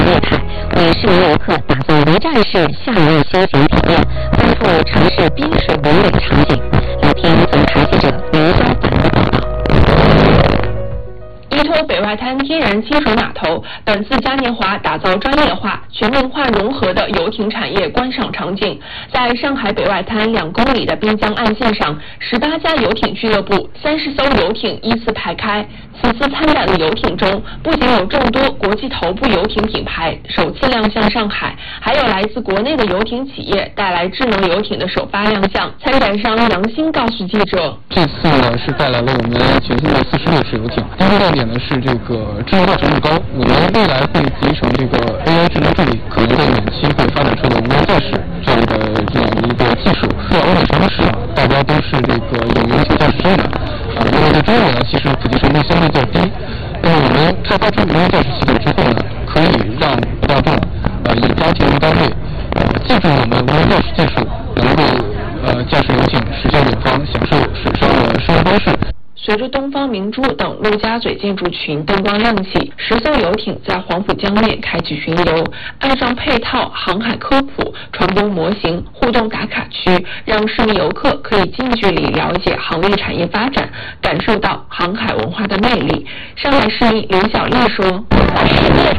业态，为市民游客打造一站式夏日休闲体验，丰富城市滨水唯美场景。来听总台记者林家凡的报道。 依托北外滩天然亲水码头，本次嘉年华打造专业化、全面化融合的游艇产业观赏场景。在上海北外滩2公里的滨江岸线上，18家游艇俱乐部、30艘游艇依次排开。此次参展的游艇中，不仅有众多国际头部游艇品牌首次亮相上海，还有来自国内的游艇企业带来智能游艇的首发亮相。参展商杨鑫告诉记者， 这次呢是带来了我们全新的46式游艇。第一个亮点呢是这个智能化程度高，我们未来会集成这个 AI 智能助理，可能在远期会发展出无人驾驶这样一个技术。在欧美城市大家都是这个有游艇驾驶证的，因为在中国呢其实普及程度相对较低。那么我们开发出无人驾驶系统之后呢，可以让大众以家庭为单位，借助我们无人驾驶技术，能够驾驶游艇驶向远方，享受水上的生活方式。 随着东方明珠等陆家嘴建筑群灯光亮起，10艘游艇在黄浦江面开启巡游，岸上配套航海科普、船舶模型、互动打卡区，让市民游客可以近距离了解航运产业发展，感受到航海文化的魅力。上海市民林小丽说：“ 世界